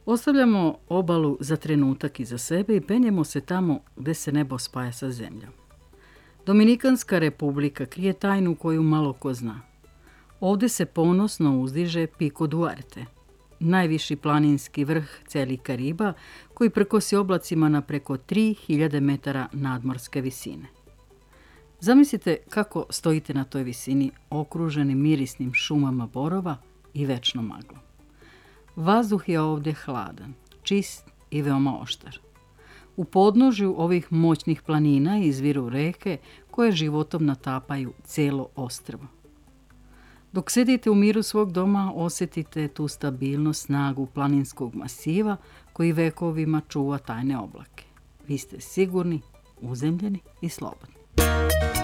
Ostavljamo obalu za trenutak iza sebe i penjemo se tamo gde se nebo spaja sa zemljom. Dominikanska republika krije tajnu koju malo ko zna. Ovde se ponosno uzdiže Pico Duarte, najviši planinski vrh celih Kariba, koji prkosi oblacima na preko 3000 metara nadmorske visine. Zamislite kako stojite na toj visini, okruženi mirisnim šumama borova i večnom maglom. Vazduh je ovde hladan, čist i veoma oštar. U podnožju ovih moćnih planina izviru reke koje životom natapaju celo ostrvo. Dok sedite u miru svog doma, osjetite tu stabilnost, snagu planinskog masiva koji vekovima čuva tajne oblake. Vi ste sigurni, uzemljeni i slobodni.